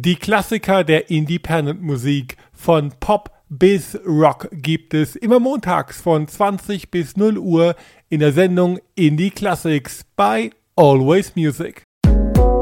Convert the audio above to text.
Die Klassiker der Independent-Musik von Pop bis Rock gibt es immer montags von 20 bis 0 Uhr in der Sendung Indie Classics bei Always Music.